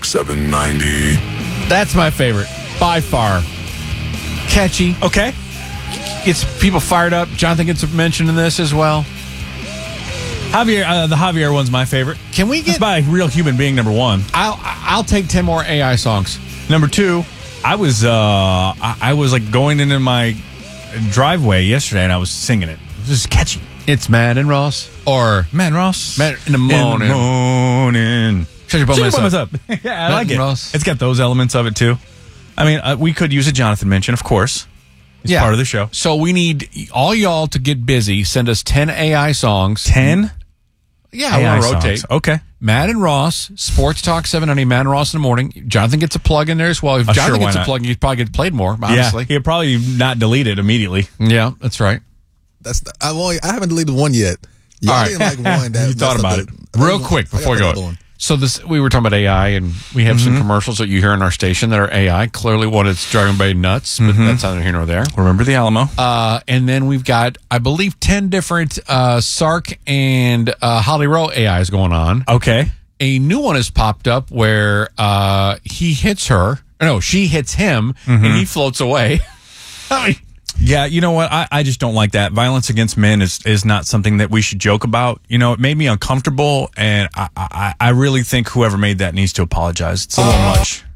790. That's my favorite, by far. Catchy. Okay. Gets people fired up. Jonathan gets a mention in this as well. Javier, the Javier one's my favorite. Can we That's get... by Real Human Being, number one. I'll take 10 more AI songs. Number two, I was like going into my driveway yesterday and I was singing it. It was just catchy. It's Matt and Ross. Or Man Ross. Matt in the morning. Shut your bum ass up. Yeah, I like it. Ross. It's got those elements of it too. I mean, we could use a Jonathan mention, of course. It's part of the show. So we need all y'all to get busy. Send us 10 AI songs. 10? Yeah, I want to rotate. Songs. Okay. Matt and Ross, Sports Talk 790, Matt and Ross in the morning. Jonathan gets a plug in there as well. If Jonathan gets a plug, he'd probably get played more, honestly. Yeah, he'd probably not delete it immediately. Yeah, that's right. I haven't deleted one yet. Y'all All right. didn't like one. That You thought about it. Real quick before we go. So we were talking about AI, and we have some commercials that you hear on our station that are AI. Clearly one is driving everybody nuts, but that's neither here nor there. Remember the Alamo. And then we've got, I believe, 10 different Sark and Holly Rowe AIs going on. Okay. A new one has popped up where he hits her. No, she hits him, and he floats away. I mean, Yeah, you know what? I just don't like that. Violence against men is not something that we should joke about. You know, it made me uncomfortable, and I really think whoever made that needs to apologize. It's a little much.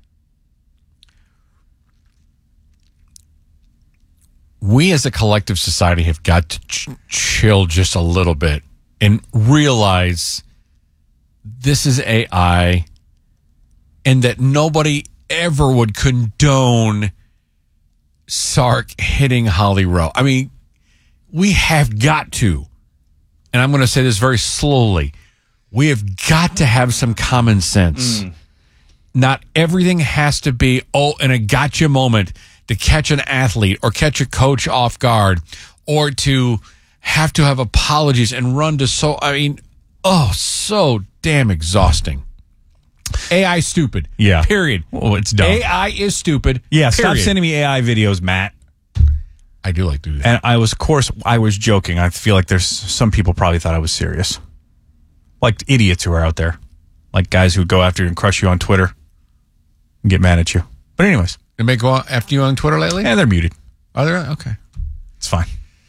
we as a collective society have got to chill just a little bit and realize this is AI and that nobody ever would condone Sark hitting Holly Rowe. I mean, we have got to, and I'm going to say this very slowly, we have got to have some common sense. Not everything has to be, in a gotcha moment to catch an athlete or catch a coach off guard or to have apologies and run to so damn exhausting. AI stupid. Yeah. Period. Well, it's dumb. AI is stupid. Yeah, stop period. sending me AI videos, Matt. I do like to do that. And I was joking. I feel like there's some people probably thought I was serious. Like idiots who are out there. Like guys who go after you and crush you on Twitter and get mad at you. But anyways. They may go after you on Twitter lately? Yeah, they're muted. Are they? Okay. It's fine.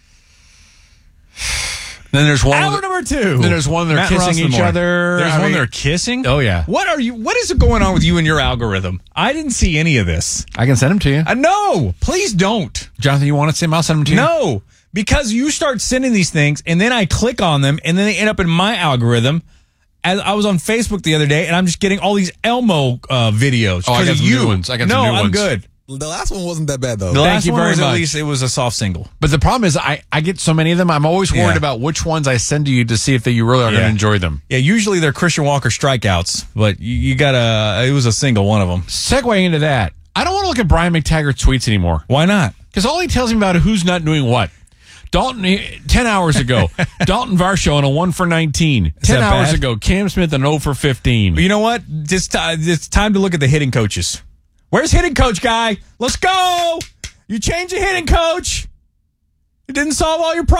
Then there's one. Hour number 2. Then there's one they're kissing each other. There's one they're kissing? Oh, yeah. What is going on with you and your algorithm? I didn't see any of this. I can send them to you. No, please don't. Jonathan, you want to see them? I'll send them to you. No, because you start sending these things and then I click on them and then they end up in my algorithm. As I was on Facebook the other day and I'm just getting all these Elmo videos. Oh, I got some new ones. I got some new ones. I'm good. The last one wasn't that bad, though. The last you one very was much. at least it was a soft single. But the problem is I get so many of them. I'm always worried Yeah. about which ones I send to you to see if you really are going to enjoy them. Yeah, usually they're Christian Walker strikeouts, but you got it was a single one of them. Segue into that. I don't want to look at Brian McTaggart's tweets anymore. Why not? Because all he tells me about is who's not doing what. Dalton, 10 hours ago, Dalton Varsho on a 1 for 19. 10 that hours bad? ago, Cam Smith an 0 for 15. You know what? It's time to look at the hitting coaches. Where's hitting coach guy? Let's go. You change the hitting coach. It didn't solve all your problems.